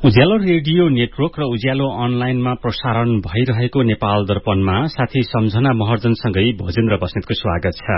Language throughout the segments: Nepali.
उज्यालो रेडियो नेटवर्क र उज्यालो अनलाइनमा प्रसारण भइरहेको नेपाल दर्पणमा साथी सम्झना महर्जनसँगै भोजेन्द्र बस्नेतको स्वागत छ।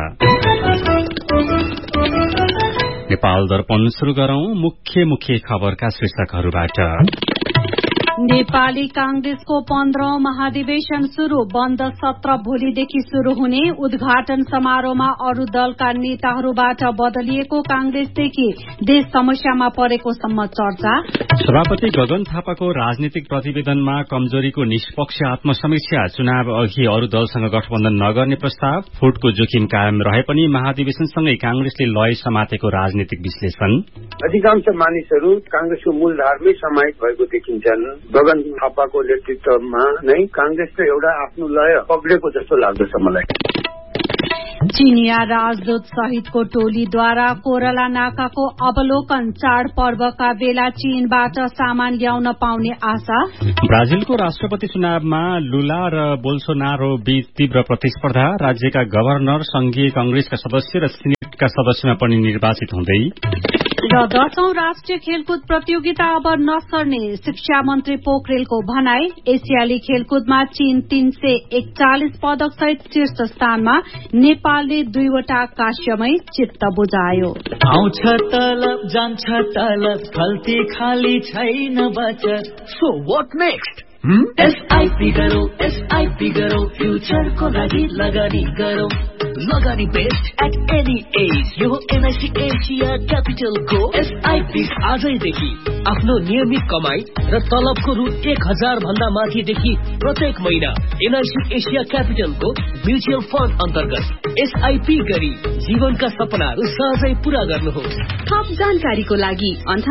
नेपाल दर्पण शुरू गरौं मुख्य खबरका शीर्षकहरूबाट। नेपाली कांग्रेसको 15औं महाधिवेशन शुरू, बन्द सत्र भोलिदेखि शुरू हुने। उद्घाटन समारोहमा अरू दलका नेताहरूबाट बदलिएको कांग्रेसदेखि देश समस्यामा परेको सम्म चर्चा। सभापति गगन थापाको राजनीतिक प्रतिवेदनमा कमजोरीको निष्पक्ष आत्मसमीक्षा, चुनाव अघि अरू दलसँग गठबन्धन नगर्ने प्रस्ताव, फुटको जोखिम कायम रहे पनि महाधिवेशनसँगै कांग्रेसले लय समातेको राजनीतिक विश्लेषण। अधिकांश मानिसहरू कांग्रेसको मूलधारमै समाहित भएको देखिन्छन्। गगन थापाको नेतृत्वमा नै कांग्रेसले एउटा आफ्नो लय पक्रेको जस्तो लाग्दछ मलाई। चिनिया राजदूत सहितको टोलीद्वारा कोरला नाकाको अवलोकन, चाडपर्वका बेला चीनबाट सामान ल्याउन पाउने आशा। ब्राजिलको राष्ट्रपति चुनावमा लुला र बोल्सोनारो बीच तीव्र प्रतिस्पर्धा, राज्यका गभर्नर संघीय कांग्रेसका सदस्य र सिनेटका सदस्यमा पनि निर्वाचित हुँदै। र 10औं राष्ट्रिय खेलकुद प्रतियोगिता अब नसर्ने, शिक्षा मन्त्री पोखरेलको भनाई। एसियाली खेलकुदमा चीन 341 पदक सहित शीर्ष स्थानमा, नेपालले 2वटा काश्यमै चित्त बुझायो। आउँछ तलब जान्छ तलब, खल्ती खाली छैन बचत। So what next? एसआईपी गरौ, एसआईपी गरौ, फ्युचरको लागि लगानी गरौ। लगानी बेस्ट एट एनी एज, यो एनआईसी एसिया क्यापिटलको एसआईपी आजैदेखि आफ्नो नियमित कमाई र तलबको रु 1000 भन्दा माथिदेखि प्रत्येक महिना एनआईसी एसिया क्यापिटलको म्युचुअल फन्ड अन्तर्गत एसआईपी गरी जीवनका सपनाहरू सहजै पूरा गर्नुहोस्। थप जानकारीको लागि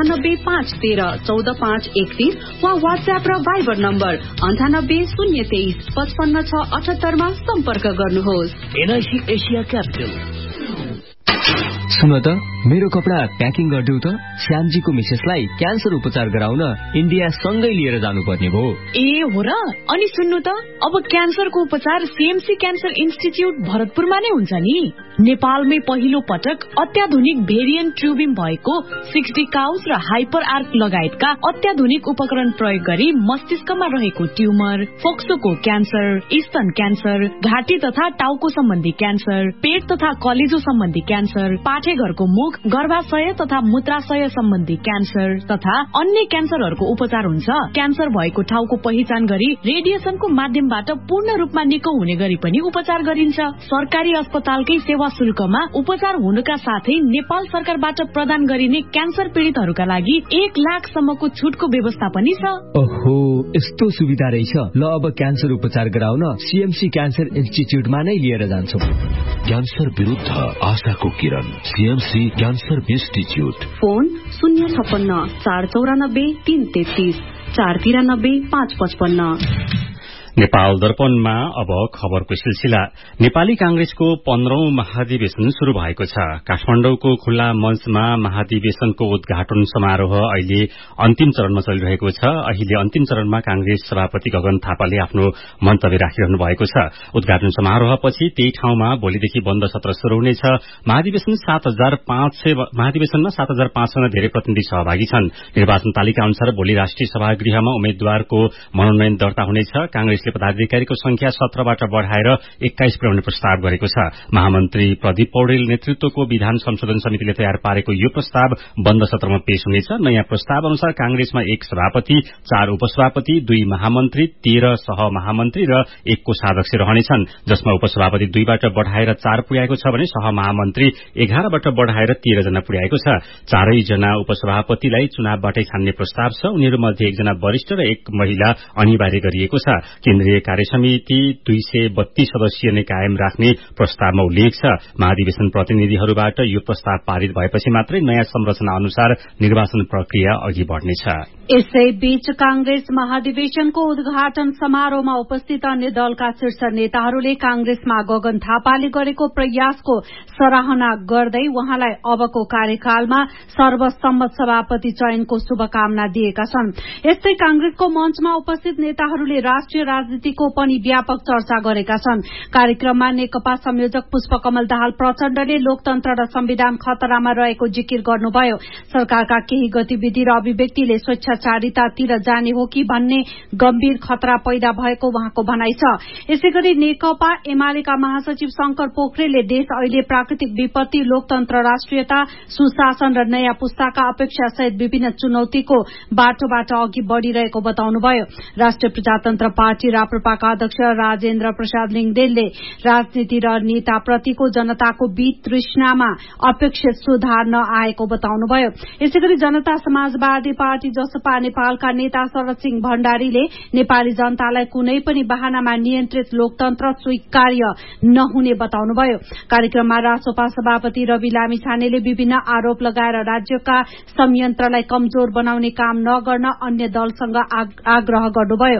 9851314531 वा व्हाट्सएप र भाइबर नम्बर 9803255678 मा सम्पर्क गर्नुहोस्। NIC Asia capital. सुन त, मेरो कपडा प्याकिङ गरिदेऊ त। श्यामजीको मिसेसलाई क्यान्सर उपचार गराउन इन्डिया सँगै लिएर जानुपर्ने भयो। ए हो र? अनि सुन्नु त, अब क्यान्सरको उपचार सीएमसी क्यान्सर इन्स्टिच्युट भरतपुरमा नै हुन्छ नि। नेपालमै पहिलो पटक अत्याधुनिक भेरिएन्ट ट्युबिम भएको 60 काउस र हाइपर आर्क लगायतका अत्याधुनिक उपकरण प्रयोग गरी मस्तिष्कमा रहेको ट्युमर, फोक्सोको क्यान्सर, स्तन क्यान्सर, घाँटी तथा टाउको सम्बन्धी क्यान्सर, पेट तथा कलेजो सम्बन्धी क्यान्सर, पाठेघरको मुख, गर्भाशय तथा मूत्राशय सम्बन्धी क्यान्सर तथा अन्य क्यान्सरहरूको उपचार हुन्छ। क्यान्सर भएको ठाउँको पहिचान गरी रेडिएसनको माध्यमबाट पूर्ण रूपमा निको हुने गरी पनि उपचार गरिन्छ। सरकारी अस्पतालकै सेवा शुल्कमा उपचार हुनुका साथै नेपाल सरकारबाट प्रदान गरिने क्यान्सर पीड़ितहरूका लागि 1 लाखसम्मको छुटको व्यवस्था पनि छ। ओहो, यस्तो सुविधा रहेछ। ल, अब क्यान्सर उपचार गराउन सीएमसी क्यान्सर इन्स्टिच्युटमा नै लिएर जान्छौं। क्यान्सर विरुद्ध आशाको किरण, CMC cancer institute. Phone 056 494 333 493 555। Nepal दर्पणमा अब खबरको सिलसिला। नेपाली कांग्रेसको 15औं महाधिवेशन शुरू भएको छ। काठमाडौँको खुल्ला मञ्चमा महाधिवेशनको उद्घाटन समारोह अहिले अन्तिम चरणमा चलिरहेको छ। अहिले अन्तिम चरणमा कांग्रेस सभापति गगन थापाले आफ्नो मन्तव्य राखिरहनु भएको छ। उद्घाटन समारोहपछि त्यही ठाउँमा भोलिदेखि बन्द सत्र शुरू हुनेछ। महाधिवेशनमा 7500 धेरै प्रतिनिधि सहभागी छन्। निर्वाचन तालिका अनुसार भोलि राष्ट्रिय सभागृहमा उम्मेद्वारको मनोनयन दर्ता हुनेछ। कांग्रेस पदाधिकारीको संख्या 17बाट बढ़ाएर 21 पुर्याउने प्रस्ताव गरेको छ। महामन्त्री प्रदीप पौडेल नेतृत्वको विधान संशोधन समितिले तयार पारेको यो प्रस्ताव बन्द सत्रमा पेश हुनेछ। नयाँ प्रस्ताव अनुसार कांग्रेसमा 1 सभापति, 4 उपसभापति, 2 महामन्त्री, 13 सहमहामन्त्री र 1 कोषाध्यक्ष रहनेछन्, जसमा उपसभापति 2बाट बढ़ाएर 4 पुर्याएको छ भने सहमहामन्त्री 11बाट बढ़ाएर 13 जना पुर्याएको छ। 4 जना उपसभापतिलाई चुनावबाटै छान्ने प्रस्ताव छ। उनीहरूमध्ये 1 जना वरिष्ठ र 1 महिला अनिवार्य गरिएको छ। केन्द्रीय कार्यसमिति 232 सदस्यीय नै कायम राख्ने प्रस्तावमा उल्लेख छ। महाधिवेशन प्रतिनिधिहरूबाट यो प्रस्ताव पारित भएपछि मात्रै नयाँ संरचना अनुसार निर्वाचन प्रक्रिया अघि बढ़नेछ। यसैबीच कांग्रेस महाधिवेशनको उद्घाटन समारोहमा उपस्थित अन्य दलका शीर्ष नेताहरूले कांग्रेसमा गगन थापाले गरेको प्रयासको सराहना गर्दै उहाँलाई अबको कार्यकालमा सर्वसम्मत सभापति चयनको शुभकामना दिएका छन्। यस्तै कांग्रेसको मञ्चमा उपस्थित नेताहरूले राष्ट्रिय राजनीतिको पनि व्यापक चर्चा गरेका छन्। कार्यक्रममा नेकपा संयोजक पुष्पकमल दाहाल प्रचण्डले लोकतन्त्र र संविधान खतरामा रहेको जिकिर गर्नुभयो। सरकारका केही गतिविधि र अभिव्यक्तिले स्वेच्छाचारितातिर जाने हो कि भन्ने गम्भीर खतरा पैदा भएको उहाँको भनाइ छ। यसैगरी नेकपा एमालेका महासचिव शंकर पोखरेलले देश अहिले प्राकृतिक विपत्ति, लोकतन्त्र, राष्ट्रियता, सुशासन र नयाँ पुस्ताका अपेक्षा सहित विभिन्न चुनौतीको बाटोबाट अघि बढ़िरहेको बताउनुभयो। राष्ट्रिय प्रजातन्त्र पार्टी राप्रपाका अध्यक्ष राजेन्द्र प्रसाद लिङदेनले राजनीति र नेताप्रतिको जनताको वितृष्णामा अपेक्षित सुधार नआएको बताउनुभयो। यसैगरी जनता समाजवादी पार्टी जसपा नेपालका नेता शरद सिंह भण्डारीले नेपाली जनतालाई कुनै पनि बहानामा नियन्त्रित लोकतन्त्र स्वीकार्य नहुने बताउनुभयो। कार्यक्रममा रासोपा सभापति रवि लामिछानेले विभिन्न आरोप लगाएर राज्यका संयन्त्रलाई कमजोर बनाउने काम नगर्न अन्य दलसँग आग्रह गर्नुभयो।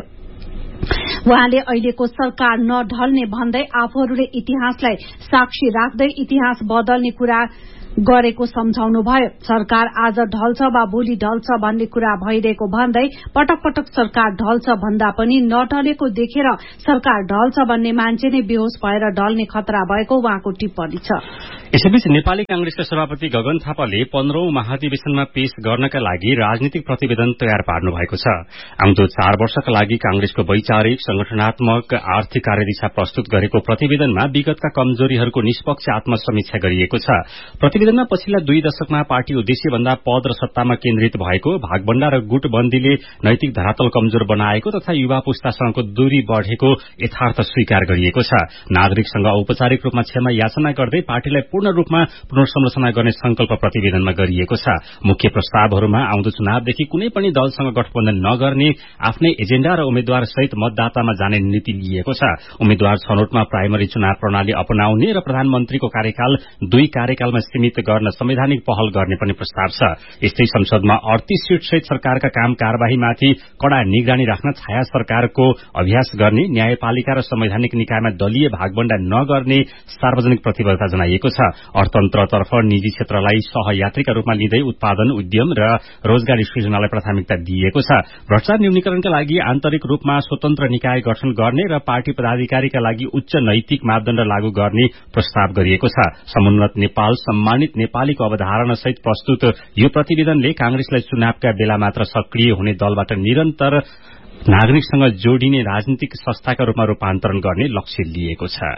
उहाँले अहिलेको सरकार नढल्ने भन्दै आफूहरूले इतिहासलाई साक्षी राख्दै इतिहास बदल्ने कुरा गरेको सम्झाउनुभयो। सरकार आज ढल्छ वा भोलि ढल्छ भन्ने कुरा भइरहेको भन्दै पटक पटक सरकार ढल्छ भन्दा पनि नढलेको देखेर सरकार ढल्छ भन्ने मान्छे नै बेहोस भएर ढल्ने खतरा भएको उहाँको टिप्पणी छ। यसैबीच नेपाली कांग्रेसका सभापति गगन थापाले 15औं महाधिवेशनमा पेश गर्नका लागि राजनीतिक प्रतिवेदन तयार पार्नु भएको छ। आउँदो 4 वर्षका लागि कांग्रेसको वैचारिक, संगठनात्मक, आर्थिक कार्यदिशा प्रस्तुत गरेको प्रतिवेदनमा विगतका कमजोरीहरूको निष्पक्ष आत्मसमीक्षा गरिएको छ। प्रतिवेदनमा पछिल्ला 2 दशकमा पार्टी उद्देश्य भन्दा पद र सत्तामा केन्द्रित भएको, भागबण्डा र गुटबन्दीले नैतिक धरातल कमजोर बनाएको तथा युवा पुस्तासँगको दूरी बढ़ेको यथार्थ स्वीकार गरिएको छ। नागरिकसँग औपचारिक रूपमा क्षमा याचना गर्दै पार्टीलाई पूर्ण रूपमा पुनर्संरचना गर्ने संकल्प प्रतिवेदनमा गरिएको छ। मुख्य प्रस्तावहरूमा आउँदो चुनावदेखि कुनै पनि दलसँग गठबन्धन नगर्ने, आफ्नै एजेण्डा र उम्मेद्वार सहित मतदातामा जाने नीति लिएको छ। उम्मेद्वार छनौटमा प्राइमरी चुनाव प्रणाली अपनाउने र प्रधानमन्त्रीको कार्यकाल 2 कार्यकालमा सीमित गर्न संवैधानिक पहल गर्ने पनि प्रस्ताव छ। यस्तै संसदमा 38 सीट सहित सरकारका काम कार्यवाहीमाथि कड़ा निगरानी राख्न छाया सरकारको अभ्यास गर्ने, न्यायपालिका र संवैधानिक निकायमा दलीय भागबण्डा नगर्ने सार्वजनिक प्रतिबद्धता जनाइएको छ। अर्थतन्त्रतर्फ निजी क्षेत्रलाई सहयात्रीका रूपमा लिँदै उत्पादन, उद्यम र रोजगारी सृजनालाई प्राथमिकता दिइएको छ। भ्रष्टाचार न्यूनीकरणका लागि आन्तरिक रूपमा स्वतन्त्र निकाय गठन गर्ने र पार्टी पदाधिकारीका लागि उच्च नैतिक मापदण्ड लागू गर्ने प्रस्ताव गरिएको छ। समुन्नत नेपाल, सम्मानित नेपालीको अवधारणा सहित प्रस्तुत यो प्रतिवेदनले कांग्रेसलाई चुनावका बेला मात्र सक्रिय हुने दलबाट निरन्तर नागरिकसँग जोडिने राजनीतिक संस्थाका रूपमा रूपान्तरण गर्ने लक्ष्य लिएको छ।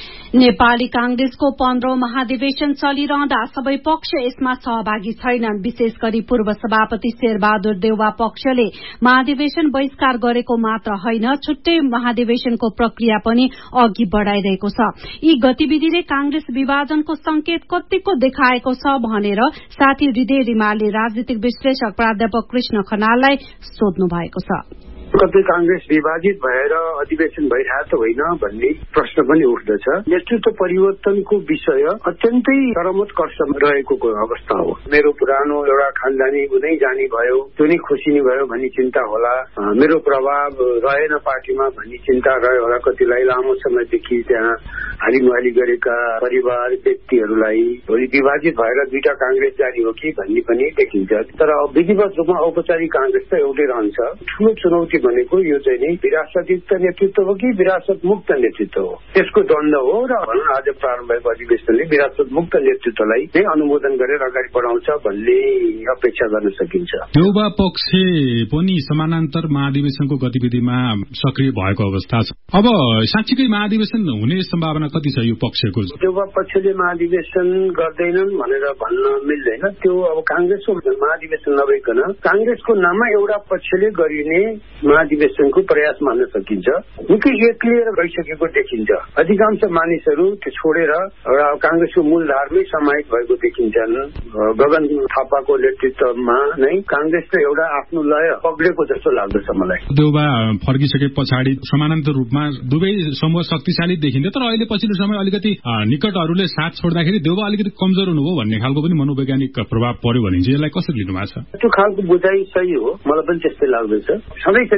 नेपाली कांग्रेसको 15औं महाधिवेशन चलिरहँदा सबै पक्ष यसमा सहभागी छैनन्। विशेष गरी पूर्व सभापति शेरबहादुर देउवा पक्षले महाधिवेशन बहिष्कार गरेको मात्र होइन, छुट्टै महाधिवेशनको प्रक्रिया पनि अघि बढ़ाइरहेको छ। यी गतिविधिले कांग्रेस विभाजनको संकेत कतिको देखाएको छ भनेर साथी हृदय रिमालले राजनीतिक विश्लेषक प्राध्यापक कृष्ण खनाललाई सोध्नु भएको छ। कतै कांग्रेस विभाजित भएर अधिवेशन भइरहेको होइन भन्ने प्रश्न पनि उठ्दछ। नेतृत्व परिवर्तनको विषय अत्यन्तै चरमोत्कर्ष रहेको अवस्था हो। मेरो पुरानो एउटा खानदानी उदै जाने भयो, त्यो नै खुसी नै भयो भन्ने चिन्ता होला, मेरो प्रभाव रहेन पार्टीमा भन्ने चिन्ता रह्यो होला कतिलाई। लामो समयदेखि त्यहाँ हालिमुहाली गरेका परिवार व्यक्तिहरूलाई भोलि विभाजित भएर 2टा कांग्रेस जारी हो कि भन्ने पनि देखिन्छ। तर विधिवत रूपमा औपचारिक कांग्रेस त एउटै रहन्छ। ठूलो चुनौती भनेको यो चाहिँ नि विरासतयुक्त नेतृत्व हो कि विरासत मुक्त नेतृत्व हो, त्यसको द्वन्द्व हो। र भनौँ आज प्रारम्भ भएको अधिवेशनले विरासत मुक्त नेतृत्वलाई नै अनुमोदन गरेर अगाडि बढाउँछ भन्ने अपेक्षा गर्न सकिन्छ। देउवा पक्ष पनि समानान्तर महाधिवेशनको गतिविधिमा सक्रिय भएको अवस्था छ। अब साँच्चीकै महाधिवेशन हुने सम्भावना कति छ यो पक्षको? देउवा पक्षले महाधिवेशन गर्दैनन् भनेर भन्न मिल्दैन। त्यो अब कांग्रेसको महाधिवेशन नभइकन कांग्रेसको नाममा एउटा पक्षले गरिने महाधिवेशनको प्रयास मान्न सकिन्छ। निकै एक्लिएर गइसकेको देखिन्छ। अधिकांश मानिसहरू त्यो छोडेर एउटा कांग्रेसको मूलधारमै समाहित भएको देखिन्छन्। गगन थापाको नेतृत्वमा नै कांग्रेसले एउटा आफ्नो लय पक्रेको जस्तो लाग्दछ मलाई। देउवा फर्किसके पछाडि समानान्तर रूपमा दुवै समूह शक्तिशाली देखिन्थ्यो, तर अहिले पछिल्लो समय अलिकति निकटहरूले साथ छोड्दाखेरि देउवा अलिकति कमजोर हुनुभयो भन्ने खालको पनि मनोवैज्ञानिक प्रभाव पर्यो भनिन्छ। यसलाई कसरी लिनु भएको छ? त्यो खालको बुझाइ सही हो, मलाई पनि त्यस्तै लाग्दछ। सधैँ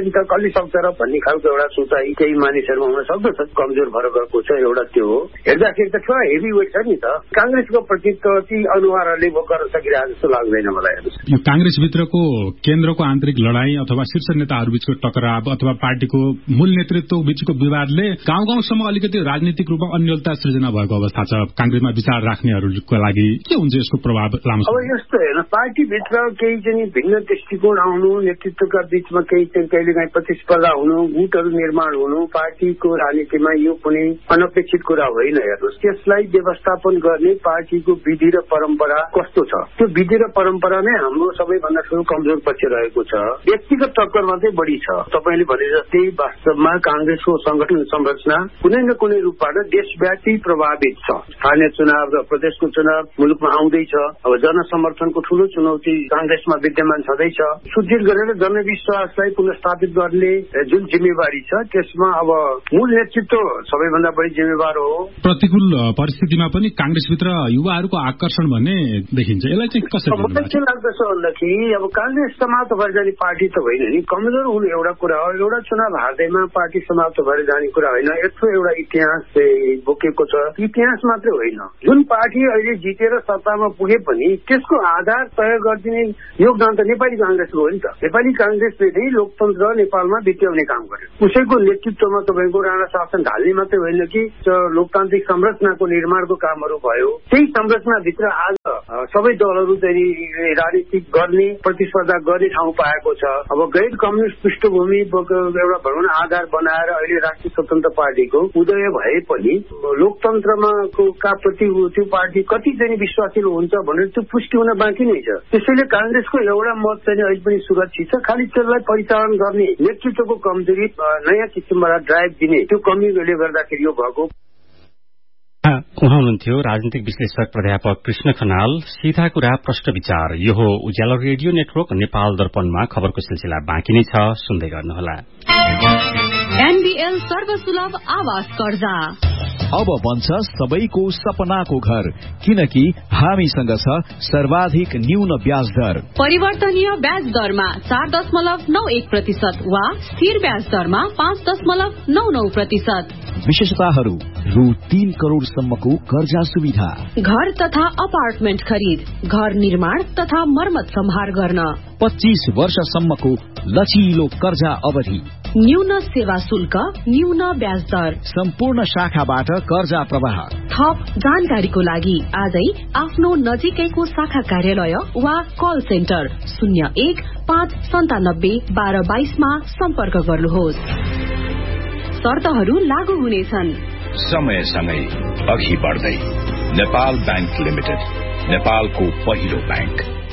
त्यसपछि त कसले सक्छ र भन्ने खालको एउटा सोचाइ केही मानिसहरूमा हुन सक्दछ, कमजोर भएर गएको छ। एउटा त्यो हो। हेर्दाखेरि त ठुलो हेभी वेट छ नि त। कांग्रेसको प्रतिनिधित्व ती अनुहारहरूले गर्न सकिरहेको जस्तो लाग्दैन मलाई। यो कांग्रेसभित्रको केन्द्रको आन्तरिक लडाई अथवा शीर्ष नेताहरू बीचको टकराव अथवा पार्टीको मूल नेतृत्व बीचको विवादले गाउँ गाउँसम्म अलिकति राजनीतिक रूपमा अन्यलता सृजना भएको अवस्था छ। कांग्रेसमा विचार राख्नेहरूको लागि के हुन्छ यसको प्रभाव लामो? अब यस्तो हेर्नु, पार्टीभित्र केही चाहिँ भिन्न दृष्टिकोण आउनु, नेतृत्वका बीचमा केही कहिलेकाहीँ प्रतिस्पर्धा हुनु, गुटहरू निर्माण हुनु, पार्टीको राजनीतिमा यो कुनै अनपेक्षित कुरा होइन। हेर्नुहोस्, त्यसलाई व्यवस्थापन गर्ने पार्टीको विधि र परम्परा कस्तो छ, त्यो विधि र परम्परा नै हाम्रो सबैभन्दा ठूलो कमजोर पक्ष रहेको छ। व्यक्तिगत टक्करमा चाहिँ बढी छ। तपाईँले भने जस्तै वास्तवमा कांग्रेसको संगठन संरचना कुनै न कुनै रूपबाट देशव्यापी प्रभावित छ। स्थानीय चुनाव र प्रदेशको चुनाव मुलुकमा आउँदैछ। अब जनसमर्थनको ठूलो चुनौती कांग्रेसमा विद्यमान छँदैछ। सुदृढ गरेर जनविश्वासलाई पुनर्स्थापित गर्ने जुन जिम्मेवारी छ, त्यसमा अब मूल नेतृत्व सबैभन्दा बढी जिम्मेवार हो। प्रतिकूल परिस्थितिमा पनि कांग्रेसभित्र युवाहरूको आकर्षण भन्ने देखिन्छ। यसलाई चाहिँ कसरी मलाई के लाग्दछ भन्दाखेरि अब कांग्रेस समाप्त भएर जाने पार्टी त होइन नि। कमजोर हुनु एउटा कुरा हो, एउटा चुनाव हार्दैमा पार्टी समाप्त भएर जाने कुरा होइन। यत्रो एउटा इतिहास बोकेको छ। इतिहास मात्रै होइन, जुन पार्टी अहिले जितेर सत्तामा पुगे पनि त्यसको आधार तय गरिदिने योगदान त नेपाली कांग्रेसको हो नि त। नेपाली कांग्रेसले नै लोकतन्त्र नेपालमा बित्याउने काम गर्यो। उसैको नेतृत्वमा तपाईँको राणा शासन ढाल्ने मात्रै होइन कि लोकतान्त्रिक संरचनाको निर्माणको कामहरू भयो। त्यही संरचनाभित्र आज सबै दलहरू चाहिँ राजनीति गर्ने, प्रतिस्पर्धा गर्ने ठाउँ पाएको छ। अब गैर कम्युनिस्ट पृष्ठभूमि एउटा भनौँ न आधार बनाएर अहिले राष्ट्रिय स्वतन्त्र पार्टीको उदय भए पनि लोकतन्त्रमा का प्रति त्यो पार्टी कति चाहिँ विश्वासिलो हुन्छ भनेर त्यो पुष्टि हुन बाँकी नै छ। त्यसैले कांग्रेसको एउटा मत चाहिँ अहिले पनि सुरक्षित छ। खालि त्यसलाई परिचालन गर्ने नेतृत्वको कमजोरी, नयाँ किसिमबाट ड्राइभ दिने त्यो कमीले गर्दाखेरि यो भएको। उहाँ हुनुहुन्थ्यो राजनीतिक विश्लेषक प्राध्यापक कृष्ण खनाल। सीधा कुरा प्रश्न विचार। यो हो उज्यालो रेडियो नेटवर्क नेपाल दर्पणमा खबरको सिलसिला बाँकी नै छ, सुन्दै गर्नुहोला। एनबीएल सर्वसुलभ आवास कर्जा अब बन्छ सबैको सपनाको घर, किनकि हामीसँग छ सर्वाधिक न्यून ब्याज दर। परिवर्तनीय ब्याज दरमा 4.91% वा स्थिर ब्याज दरमा 5.99%। विशेषताहरू रु 3 करोड़सम्मको कर्जा सुविधा, घर तथा अपार्टमेन्ट खरिद, घर निर्माण तथा मर्मत सम्हार गर्न 25 वर्षसम्मको लचिलो कर्जा अवधि, न्यून सेवा शुल्क, न्यून ब्याज दर, सम्पूर्ण शाखाबाट कर्जा प्रवाह। थप जानकारीको लागि आजै आफ्नो नजिकैको शाखा कार्यालय वा कल सेन्टर 01-597-1222 मा सम्पर्क गर्नुहोस्। शर्तहरू लागू हुनेछन्। समयसँगै अघि बढ्दै नेपाल बैंक लिमिटेड, नेपालको पहिलो बैंक।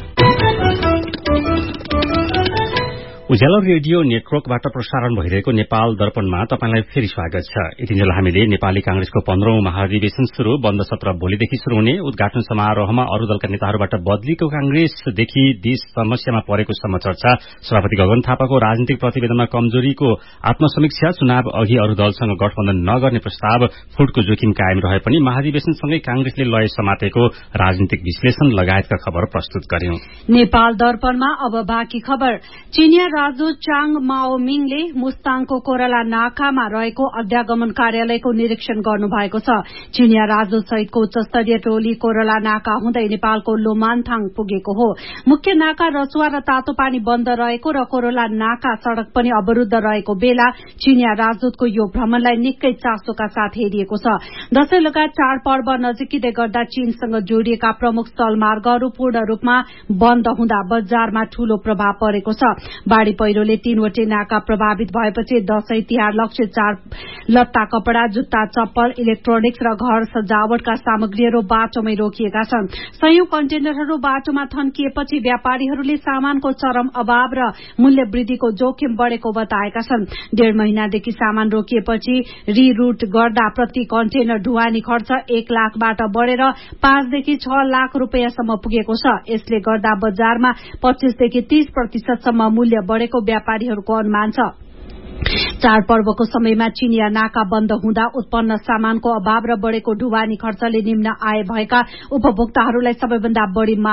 उज्यालो रेडियो नेटवर्कबाट प्रसारण भइरहेको नेपाल दर्पणमा तपाईंलाई फेरि स्वागत छ। यतिन्जेल हामीले नेपाली कांग्रेसको 15औं महाधिवेशन शुरू, बन्द सत्र भोलिदेखि शुरू हुने, उद्घाटन समारोहमा अरू दलका नेताहरूबाट बदलीको कांग्रेसदेखि देश समस्यामा परेको सम्म चर्चा, सभापति गगन थापाको राजनीतिक प्रतिवेदनमा कमजोरीको आत्मसमीक्षा, चुनाव अघि अरू दलसँग गठबन्धन नगर्ने प्रस्ताव, फुटको जोखिम कायम रहे पनि महाधिवेशनसँगै कांग्रेसले लय समातेको राजनीतिक विश्लेषण लगायतका खबर प्रस्तुत गर्यौं। नेपाल दर्पणमा अब बाँकी खबर। चिनिया राजदूत चाङ माओमिङले मुस्ताङको कोरला नाकामा रहेको अध्यागमन कार्यालयको निरीक्षण गर्नु भएको छ। चिनिया राजदूत सहितको उच्च स्तरीय टोली कोरला नाका हुँदै नेपालको लोमान्थाङ पुगेको हो। मुख्य नाका रचुवा र तातोपानी बन्द रहेको र कोरला नाका सड़क पनि अवरूद्ध रहेको बेला चिनिया राजदूतको यो भ्रमणलाई निकै चासोका साथ हेरिएको छ। दशैं लगायत चाडपर्व नजिकिँदै गर्दा चीनसँग जोडिएका प्रमुख स्थलमार्गहरू पूर्ण रूपमा बन्द हुँदा बजारमा ठूलो प्रभाव परेको छ। बाढ़ी पहिरोले 3वटै नाका प्रभावित भएपछि दशैं तिहार लक्षित चाड लत्ता, कपड़ा, जुत्ता, चप्पल, इलेक्ट्रोनिक्स र घर सजावटका सामग्रीहरू बाटोमै रोकिएका छन्। सयौं कन्टेनरहरू बाटोमा थन्किएपछि व्यापारीहरूले सामानको चरम अभाव र मूल्य वृद्धिको जोखिम बढ़ेको बताएका छन्। 1.5 महिनादेखि सामान रोकिएपछि रिरूट गर्दा प्रति कन्टेनर ढुवानी खर्च 1 लाखबाट बढ़ेर 5 देखि 6 लाख रूपियाँसम्म पुगेको छ। यसले गर्दा बजारमा 25 देखि 30% सम्म मूल्य बढ़ेको व्यापारीहरूको अनुमान छ। चाडपर्वको समयमा चिनिया नाका बन्द हुँदा उत्पन्न सामानको अभाव र बढ़ेको ढुवानी खर्चले निम्न आय भएका उपभोक्ताहरूलाई सबैभन्दा बढ़ी मार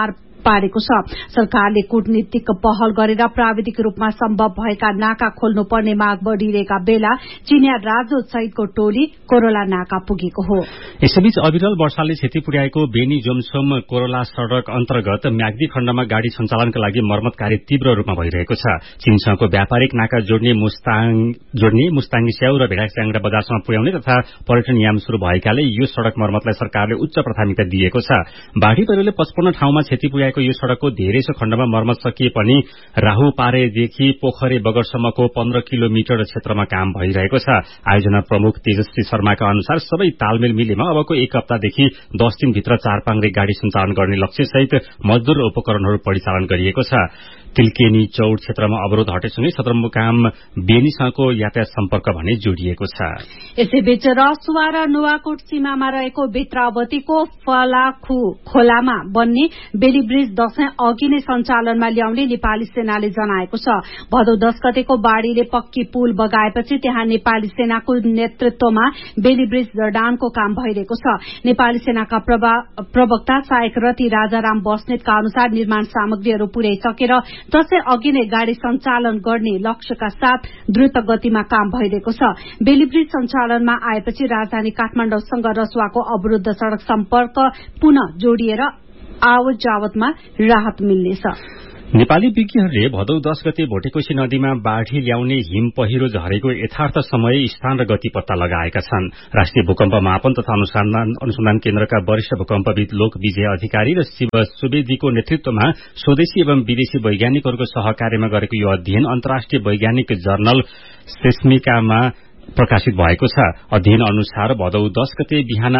पारेको छ। सरकारले कूटनीतिक पहल गरेर प्राविधिक रूपमा सम्भव भएका नाका खोल्नुपर्ने माग बढ़िरहेका बेला चीनिया राजदूत सहितको टोली कोरोला नाका पुगेको हो। यसैबीच अविरल वर्षाले क्षति पुर्याएको बेनी जोमसोम कोरोला सड़क अन्तर्गत म्याग्दी खण्डमा गाड़ी सञ्चालनका लागि मर्मत कार्य तीव्र रूपमा भइरहेको छ। चीनसँगको व्यापारिक नाका जोड्ने मुस्ताङ स्याउ र भेडास्याङ्डा बजारसम्म पुर्याउने तथा पर्यटन याम शुरू भएकाले यो सड़क मर्मतलाई सरकारले उच्च प्राथमिकता दिएको छ। बाढ़ी पहिरोले 55 ठाउँमा क्षति पुर्याएको यो सड़कको धेरैसो खण्डमा मर्मत सकिए पनि राहुपारेदेखि पोखरे बगरसम्मको 15 किलोमिटर क्षेत्रमा काम भइरहेको छ। आयोजना प्रमुख तेजस्वी शर्माका अनुसार सबै तालमेल मिलेमा अबको 1 हप्तादेखि 10 दिनभित्र 4 पाङ्ग्रे गाड़ी सञ्चालन गर्ने लक्ष्यसहित मजदूर र उपकरणहरू परिचालन गरिएको छ। तिल्केनी चौड क्षेत्रमा अवरोध हटेसँगै सदरमुकाम बेनीसँगको यातायात सम्पर्क भने जोडिएको छ। यसैबीच रसुवा र नुवाकोट सीमामा रहेको भित्रावतीको फलाखु खोलामा बन्ने बेली ब्रिज दशैं अघि नै सञ्चालनमा ल्याउने नेपाली सेनाले जनाएको छ। भदौ 10 गतेको बाढ़ीले पक्की पुल बगाएपछि त्यहाँ नेपाली सेनाको नेतृत्वमा बेली ब्रिज जडानको काम भइरहेको छ। नेपाली सेनाका प्रवक्ता सहायक रथी राजाराम बस्नेतका अनुसार निर्माण सामग्रीहरू पुर्याइसकेर दशैं अघि नै गाड़ी सञ्चालन गर्ने लक्ष्यका साथ द्रुत गतिमा काम भइरहेको छ। बेली ब्रिज सञ्चालनमा आएपछि राजधानी काठमाडौँसँग रसुवाको अवरूद्ध सड़क सम्पर्क पुनः जोडिएर आवत जावतमा राहत मिल्नेछ। नेपाली विज्ञहरूले भदौ 10 गते भोटेकोशी नदीमा बाढ़ी ल्याउने हिम पहिरो झरेको यथार्थ समय, स्थान र गति पत्ता लगाएका छन्। राष्ट्रिय भूकम्प मापन तथा अनुसन्धान केन्द्रका वरिष्ठ भूकम्पविद लोक विजय अधिकारी र शिव सुवेदीको नेतृत्वमा स्वदेशी एवं विदेशी वैज्ञानिकहरूको सहकार्यमा गरेको यो अध्ययन अन्तर्राष्ट्रिय वैज्ञानिक जर्नल सेस्मिकामा प्रकाशित भएको छ। अध्ययन अनुसार भदौ 10 गते बिहान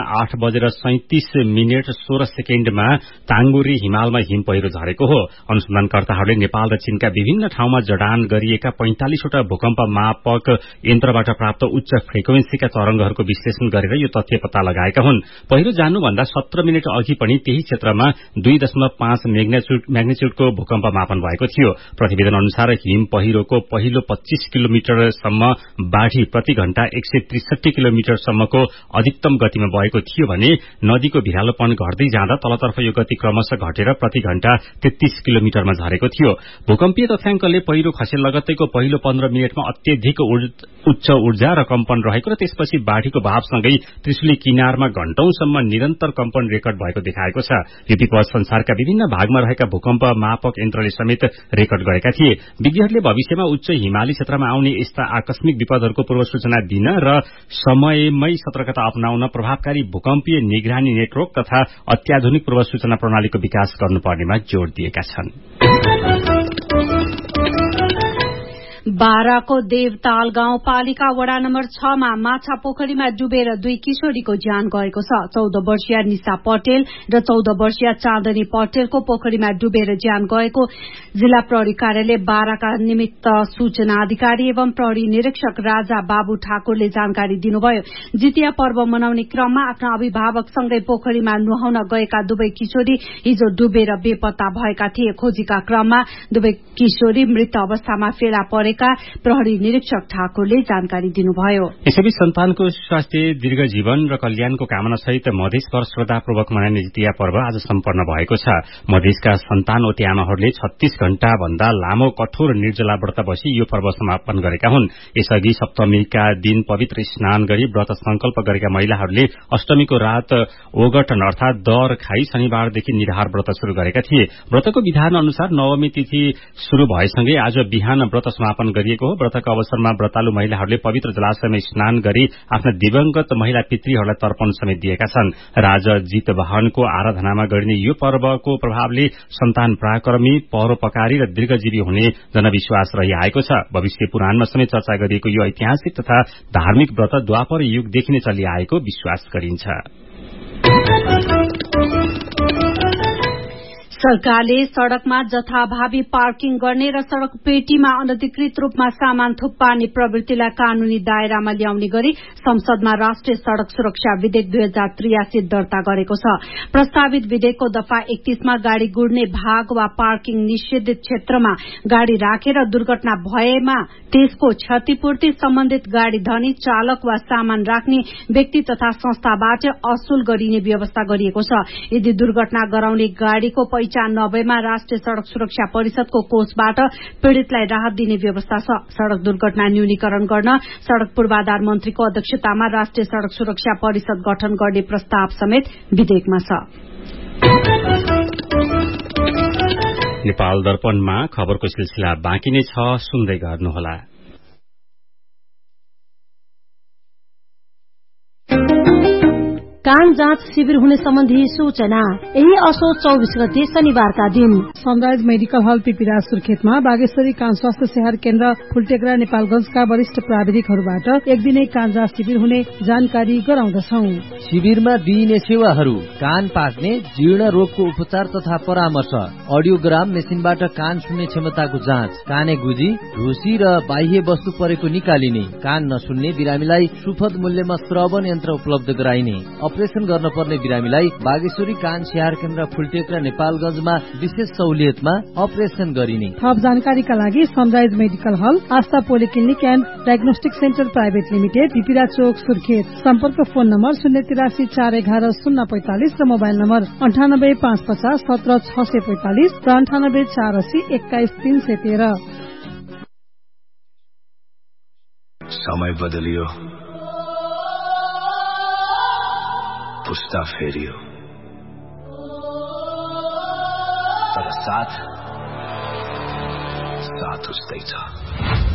8:37:16 ताङ्गुरी हिमालमा हिम पहिरो झरेको हो। अनुसन्धानकर्ताहरूले नेपाल र चीनका विभिन्न ठाउँमा जडान गरिएका 45 वटा भूकम्प मापक यन्त्रबाट प्राप्त उच्च फ्रिक्वेन्सीका तरंगहरूको विश्लेषण गरेर यो तथ्य पत्ता लगाएका हुन्। पहिरो जानुभन्दा 17 मिनट अघि पनि त्यही क्षेत्रमा 2.5 म्याग्निच्युडको भूकम्प मापन भएको थियो। प्रतिवेदन अनुसार हिम पहिरोको पहिलो 25 किलोमिटरसम्म बाढ़ी प्रति घण्टा 163 किलोमिटरसम्मको अधिकतम गतिमा बहेको थियो भने नदीको भिरालोपन घट्दै जाँदा तलतर्फ यो गति क्रमशः घटेर प्रति घण्टा 33 किलोमिटरमा झरेको थियो। भूकम्पीय तथ्याङ्कले पहिरो खसे लगत्तैको पहिलो 15 मिनटमा अत्यधिक उच्च ऊर्जा र कम्पन रहेको र त्यसपछि बाढ़ीको भावसँगै त्रिशुली किनारमा घण्टौंसम्म निरन्तर कम्पन रेकर्ड भएको देखाएको छ। यो विपद संसारका विभिन्न भागमा रहेका भूकम्प मापक यन्त्रले समेत रेकर्ड गरेका थिए। विज्ञहरूले भविष्यमा उच्च हिमाली क्षेत्रमा आउने यस्ता आकस्मिक विपदहरूको पूर्व सूचना दिन र समयमै सतर्कता अपनाउन प्रभावकारी भूकम्पीय निगरानी नेटवर्क तथा अत्याधुनिक पूर्व सूचना प्रणालीको विकास गर्नुपर्नेमा जोड़ दिएका छन्। बाराको देवताल गाउँपालिका वडा नम्बर 6 मा माछा पोखरीमा डुबेर 2 किशोरीको ज्यान गएको छ। 14 वर्षीय निशा पटेल र 14 वर्षीय चाँदनी पटेलको पोखरीमा डुबेर ज्यान गएको जिल्ला प्रहरी कार्यालय बाराका निमित्त सूचना अधिकारी एवं प्रहरी निरीक्षक राजा बाबु ठाकुरले जानकारी दिनुभयो। जितिया पर्व मनाउने क्रममा आफ्ना अभिभावकसँगै पोखरीमा नुहाउन गएका दुवै किशोरी हिजो डुबेर बेपत्ता भएका थिए। खोजीका क्रममा दुवै किशोरी मृत अवस्थामा फेला परेका प्रहरी निरीक्षक ठाकुरले जानकारी दिनुभयो। यसैबीच सन्तानको स्वास्थ्य, दीर्घ जीवन र कल्याणको कामना सहित मधेसभर श्रद्धापूर्वक मनाइने जितिया पर्व आज सम्पन्न भएको छ। मधेसका सन्तानवती आमाहरूले 36 घण्टा भन्दा लामो कठोर निर्जला व्रत बसी यो पर्व समापन गरेका हुन्। यसअघि सप्तमीका दिन पवित्र स्नान गरी व्रत संकल्प गरेका महिलाहरूले अष्टमीको रात ओगटन अर्थात दर खाई शनिबारदेखि निराहार व्रत शुरू गरेका थिए। व्रतको विधान अनुसार नवमी तिथि शुरू भएसँगै आज बिहान व्रत समापन गरिएको हो। व्रतका अवसरमा व्रतालु महिलाहरूले पवित्र जलाशयमा स्नान गरी आफ्ना दिवंगत महिला पितृहरूलाई तर्पण समेत दिएका छन्। राजा जितवाहनको आराधनामा गरिने यो पर्वको प्रभावले सन्तान पराक्रमी, परोपकारी र दीर्घजीवी हुने जनविश्वास रहिआएको छ। भविष्य पुराणमा समेत चर्चा गरिएको यो ऐतिहासिक तथा धार्मिक व्रत द्वापर युगदेखि नै चलिआएको विश्वास गरिन्छ। सरकारले सड़कमा जथाभावी पार्किङ गर्ने र सड़क पेटीमा अनधिकृत रूपमा सामान थुपार्ने प्रवृत्तिलाई कानूनी दायरामा ल्याउने गरी संसदमा राष्ट्रिय सड़क सुरक्षा विधेयक 2083 दर्ता गरेको छ। प्रस्तावित विधेयकको दफा 31 मा गाड़ी गुड्ने भाग वा पार्किङ निषेधित क्षेत्रमा गाड़ी राखेर दुर्घटना भएमा त्यसको क्षतिपूर्ति सम्बन्धित गाड़ी धनी, चालक वा सामान राख्ने व्यक्ति तथा संस्थाबाट असुल गरिने व्यवस्था गरिएको छ। यदि दुर्घटना गराउने गाड़ीको 95 मा राष्ट्रिय सड़क सुरक्षा परिषदको कोषबाट पीड़ितलाई राहत दिने व्यवस्था छ। सड़क दुर्घटना न्यूनीकरण गर्न सड़क पूर्वाधार मन्त्रीको अध्यक्षतामा राष्ट्रिय सड़क सुरक्षा परिषद गठन गर्ने प्रस्ताव समेत विधेयकमा छ। नेपाल दर्पणमा खबरको सिलसिला बाँकी नै छ, सुन्दै गर्नुहोला। कान जाँच शिविर हुने सम्बन्धी सूचना यही असोज 24 गते शनिबारका दिन सनराइज मेडिकल हल पिपिराज सुर्खेतमा बागेश्वरी कान स्वास्थ्य सेवा केन्द्र फुलटेक्रा नेपालगंजका वरिष्ठ प्राविधिकहरूबाट एक दिने कान जाँच शिविर हुने जानकारी गराउँदछौ। शिविरमा दिइने सेवाहरू कान पाक्ने, जीर्ण रोगको उपचार तथा परामर्श, अडियोग्राम मेसिनबाट कान सुन्ने क्षमताको जाँच, काने गुजी, ढुसी र बाह्य वस्तु परेको निकालिने, कान नसुन्ने बिरामीलाई सुपथ मूल्यमा श्रवण यन्त्र उपलब्ध गराइने, अपरेशन गर्न पर्ने बिरामीलाई बागेश्वरी कान स्याहार केन्द्र फुलटेक्रा नेपालगंजमा विशेष सहुलियतमा अपरेशन गरिने। थप जानकारीका लागि sunrise medical hall, Astha polyclinic and diagnostic centre private limited, पिपिरा चोक सुर्खेत। सम्पर्क फोन नम्बर 083 411 045 र मोबाइल नम्बर 98 550 17 645 र 98 480 21 313। समय बदलियो, पुस्ता फेरियो, तर साथ उस्तै छ।